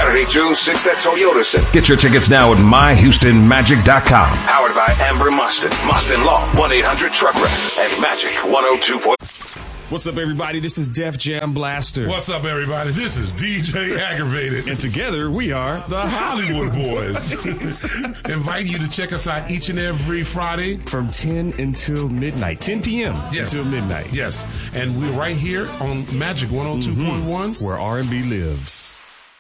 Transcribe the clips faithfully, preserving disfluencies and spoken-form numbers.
Saturday, June sixth at Toyota Center. Get your tickets now at my houston magic dot com. Powered by Amber Mustin, Mustin Law, one eight hundred truck wreck, and Magic one oh two point five. What's up, everybody? This is Def Jam Blaster. What's up, everybody? This is D J Aggravated. And together, we are the Hollywood Boys. Inviting you to check us out each and every Friday. From ten until midnight. ten p.m. Yes. Until midnight. Yes. And we're right here on Magic one oh two point one. Mm-hmm. Where R and B lives.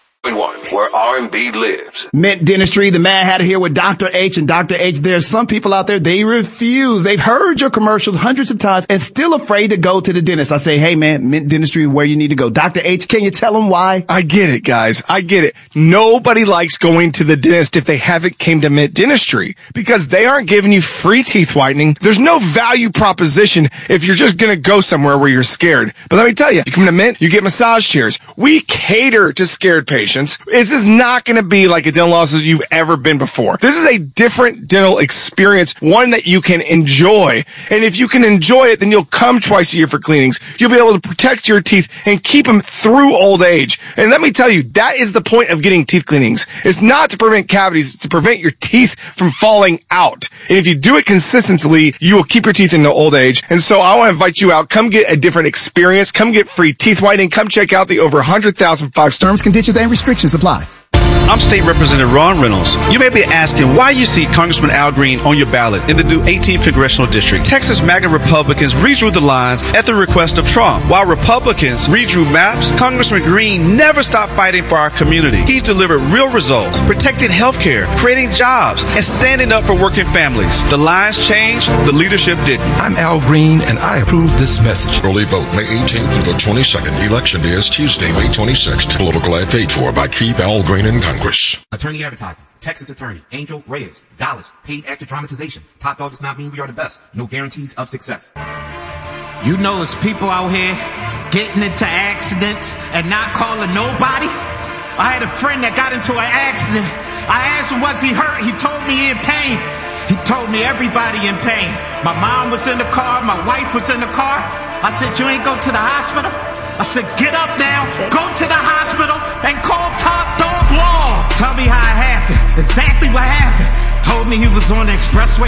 Where R and B lives. Mint Dentistry, the Mad Hatter here with Doctor H. And Doctor H, there's some people out there, they refuse. They've heard your commercials hundreds of times and still afraid to go to the dentist. I say, hey, man, Mint Dentistry is where you need to go. Doctor H, can you tell them why? I get it, guys. I get it. Nobody likes going to the dentist if they haven't came to Mint Dentistry because they aren't giving you free teeth whitening. There's no value proposition if you're just going to go somewhere where you're scared. But let me tell you, you come to Mint, you get massage chairs. We cater to scared patients. This is not going to be like a dental office you've ever been before. This is a different dental experience, one that you can enjoy. And if you can enjoy it, then you'll come twice a year for cleanings. You'll be able to protect your teeth and keep them through old age. And let me tell you, that is the point of getting teeth cleanings. It's not to prevent cavities, it's to prevent your teeth from falling out. And if you do it consistently, you will keep your teeth into old age. And so I want to invite you out. Come get a different experience. Come get free teeth whitening. Come check out the over one hundred thousand five-star Terms, conditions, and restrictions apply. I'm State Representative Ron Reynolds. You may be asking why you see Congressman Al Green on your ballot in the new eighteenth Congressional District. Texas MAGA Republicans redrew the lines at the request of Trump. While Republicans redrew maps, Congressman Green never stopped fighting for our community. He's delivered real results, protecting health care, creating jobs, and standing up for working families. The lines changed, the leadership didn't. I'm Al Green, and I approve this message. Early vote May eighteenth until twenty-second. Election day is Tuesday, May twenty-sixth. Political ad paid for by Keep Al Green and Congress. Attorney advertising. Texas attorney. Angel Reyes. Dallas. Paid actor dramatization. Top dog does not mean we are the best. No guarantees of success. You know there's people out here getting into accidents and not calling nobody. I had a friend that got into an accident. I asked him, was he hurt? He told me in pain. He told me everybody in pain. My mom was in the car. My wife was in the car. I said, you ain't go to the hospital? I said, get up now, go to the hospital, and call Top Dog Law. Tell me how it happened, exactly what happened. Told me he was on the expressway.